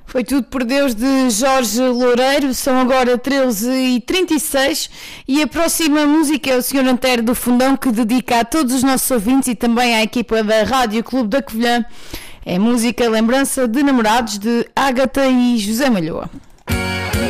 Foi tudo por Deus de Jorge Loureiro. São agora 13h36 e a próxima música é o Sr. Antero do Fundão, que dedica a todos os nossos ouvintes e também à equipa da Rádio Clube da Covilhã. É música Lembrança de Namorados, de Ágata e José Malhoa.